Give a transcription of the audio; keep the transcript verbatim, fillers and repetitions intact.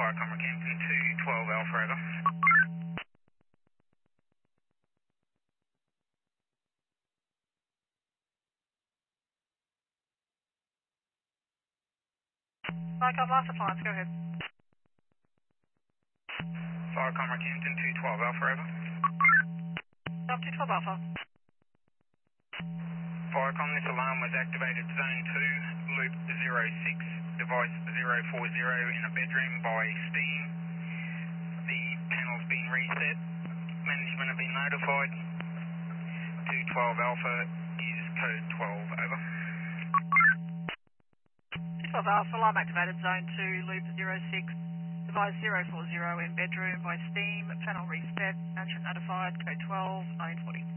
Fire Comrade Campton two twelve Alpha over. Fire Com Master Appliance, go ahead. Fire Comrade Campton two twelve Alpha over. Up two twelve Alpha. Firecom, this alarm was activated zone two, loop zero six, device zero four zero in a bedroom by Steam. The panel's been reset. Management have been notified. two twelve Alpha is code twelve, over. two twelve Alpha, alarm activated zone two, loop zero six, device zero four zero in bedroom by Steam, panel reset, management notified, code twelve, nine forty.